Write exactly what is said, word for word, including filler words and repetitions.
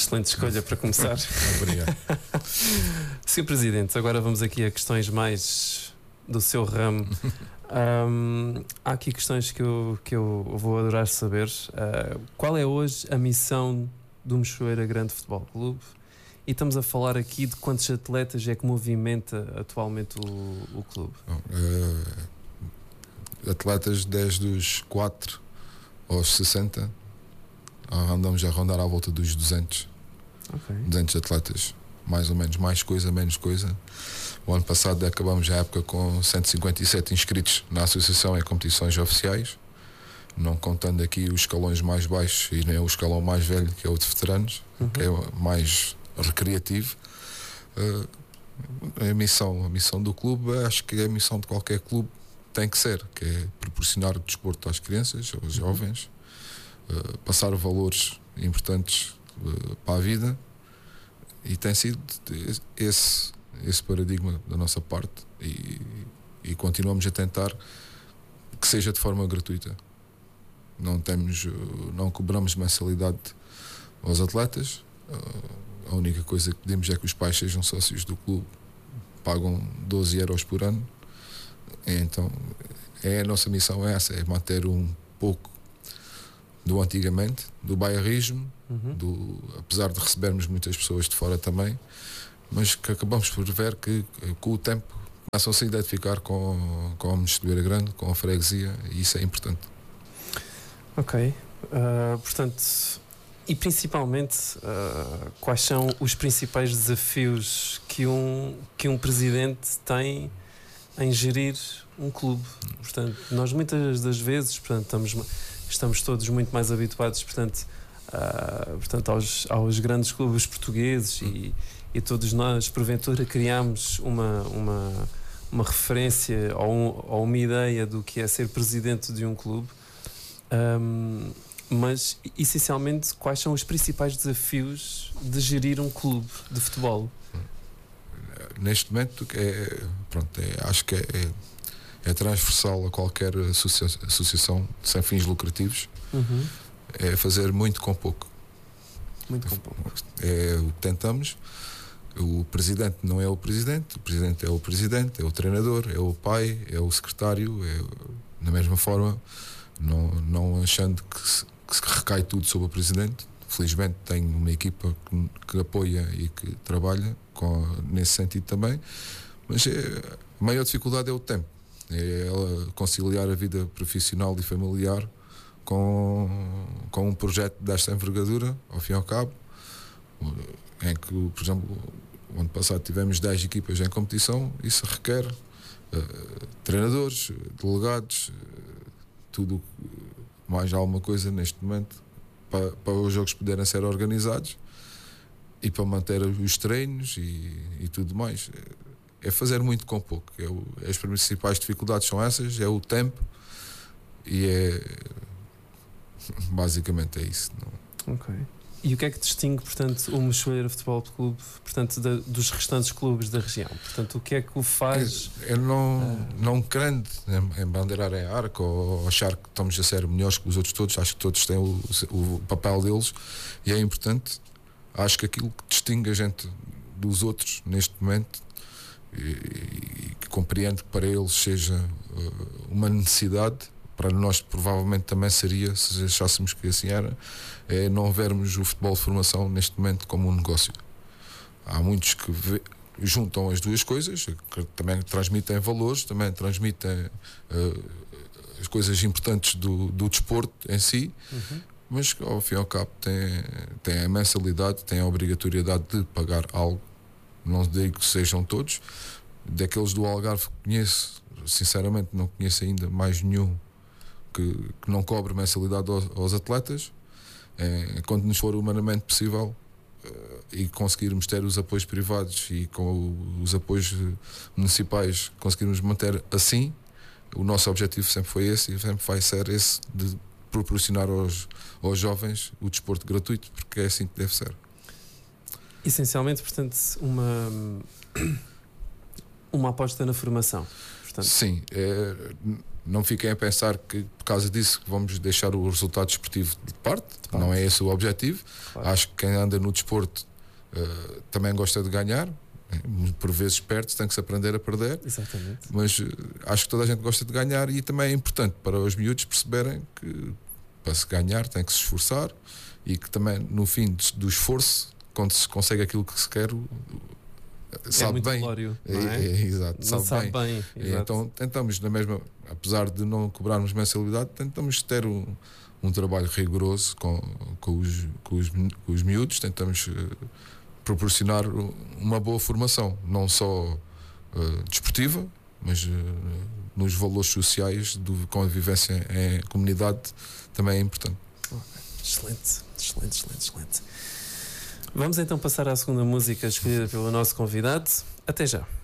Excelente escolha para começar. Obrigado. senhor Presidente, agora vamos aqui a questões mais do seu ramo. Um, há aqui questões que eu, que eu vou adorar saber. Uh, qual é hoje a missão do Mexoeira Grande Futebol Clube? E estamos a falar aqui de quantos atletas é que movimenta atualmente o, o clube? Bom, uh, atletas desde os quatro aos sessenta, andamos a rondar à volta dos duzentos. Okay. duzentos atletas, mais ou menos, mais coisa, menos coisa. O ano passado acabamos a época com cento e cinquenta e sete inscritos na associação em competições oficiais, não contando aqui os escalões mais baixos e nem o escalão mais velho, que é o de veteranos, uhum. que é mais recreativo. Uh, a missão, a missão do clube, acho que é a missão de qualquer clube, tem que ser, que é proporcionar o desporto às crianças, aos uhum. jovens, uh, passar valores importantes uh, para a vida, e tem sido esse, esse paradigma da nossa parte, e, e continuamos a tentar que seja de forma gratuita. Não temos, não cobramos mensalidade aos atletas. Uh, a única coisa que pedimos é que os pais sejam sócios do clube, pagam doze euros por ano. Então é a nossa missão, é essa, é manter um pouco do antigamente, do bairrismo, uhum. do, apesar de recebermos muitas pessoas de fora também, mas que acabamos por ver que com o tempo começam a se identificar com, com a Mexoeira Grande, com a freguesia, e isso é importante. Ok, uh, portanto, e principalmente uh, quais são os principais desafios que um, que um presidente tem em gerir um clube? Portanto, nós muitas das vezes, portanto, estamos, estamos todos muito mais habituados, portanto, uh, portanto aos, aos grandes clubes portugueses, e, e todos nós, porventura, criamos uma, uma, uma referência ou, um, ou uma ideia do que é ser presidente de um clube. Um, mas, essencialmente, quais são os principais desafios de gerir um clube de futebol? Neste momento, é, pronto, é, acho que é, é, é transversal a qualquer associa associação sem fins lucrativos. Uhum. É fazer muito com pouco. Muito com pouco. É o que tentamos. O presidente não é o presidente, o presidente é o presidente, é o treinador, é o pai, é o secretário, é, da mesma forma, não, não achando que, se, que recai tudo sobre o presidente. Felizmente tenho uma equipa que, que apoia e que trabalha com, nesse sentido também, mas é, a maior dificuldade é o tempo, é ela conciliar a vida profissional e familiar com, com um projeto desta envergadura, ao fim e ao cabo, em que, por exemplo, o ano passado tivemos dez equipas em competição. Isso requer uh, treinadores, delegados, uh, tudo mais alguma coisa neste momento para, para os jogos poderem ser organizados e para manter os treinos e, e tudo mais. É fazer muito com pouco. É o, as principais dificuldades são essas, é o tempo, e é basicamente é isso. Não? Ok. E o que é que distingue, portanto, o Mexoeira Futebol Clube, portanto, da, dos restantes clubes da região? Portanto, o que é que o faz? Eu não, uh... não querendo embandeirar em arco ou achar que estamos a ser melhores que os outros todos, acho que todos têm o, o papel deles, e é importante. Acho que aquilo que distingue a gente dos outros neste momento, e, e que compreendo que para eles seja uh, uma necessidade, para nós provavelmente também seria, se achássemos que assim era, é não vermos o futebol de formação neste momento como um negócio. Há muitos que vê, juntam as duas coisas, que também transmitem valores, também transmitem uh, as coisas importantes do, do desporto em si, uhum. mas ao fim e ao cabo tem, tem a mensalidade, tem a obrigatoriedade de pagar algo. Não digo que sejam todos, daqueles do Algarve que conheço, sinceramente não conheço ainda mais nenhum que, que não cobre mensalidade aos, aos atletas. É, quando nos for humanamente possível uh, e conseguirmos ter os apoios privados e com o, os apoios municipais conseguirmos manter assim, o nosso objetivo sempre foi esse e sempre vai ser esse, de proporcionar aos, aos jovens o desporto gratuito, porque é assim que deve ser. Essencialmente, portanto, uma uma aposta na formação. Portanto. Sim, é, não fiquem a pensar que por causa disso vamos deixar o resultado desportivo de parte, de parte. Não é esse o objetivo. Claro. Acho que quem anda no desporto uh, também gosta de ganhar, por vezes perde, tem que se aprender a perder. Exatamente. Mas uh, acho que toda a gente gosta de ganhar e também é importante para os miúdos perceberem que para se ganhar tem que se esforçar e que também no fim do esforço, quando se consegue aquilo que se quer, sabe é muito bem. Glório, é, não é? É, exato, não sabe, sabe bem. bem. É, então tentamos na mesma, apesar de não cobrarmos mensalidade, tentamos ter um, um trabalho rigoroso com, com, os, com, os, com os miúdos, tentamos uh, proporcionar uma boa formação, não só uh, desportiva, mas uh, nos valores sociais do, com a vivência em comunidade também é importante. Excelente, excelente, excelente, excelente. Vamos então passar à segunda música escolhida pelo nosso convidado. Até já.